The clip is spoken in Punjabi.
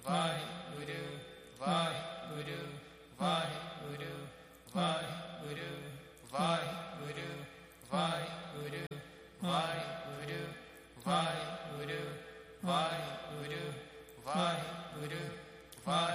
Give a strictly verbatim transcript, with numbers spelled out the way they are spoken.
ਵਾਹਿਗੁਰੂ ਵਾਹਿਗੁਰੂ ਵਾਹਿਗੁਰੂ ਵਾਹਿਗੁਰੂ ਵਾਹਿਗੁਰੂ ਵਾਹਿਗੁਰੂ ਵਾਹਿਗੁਰੂ ਵਾਹਿਗੁਰੂ ਵਾਹਿਗੁਰੂ ਵਾਹਿਗੁਰੂ ਵਾਹਿਗੁਰੂ ਵਾਹਿਗੁਰੂ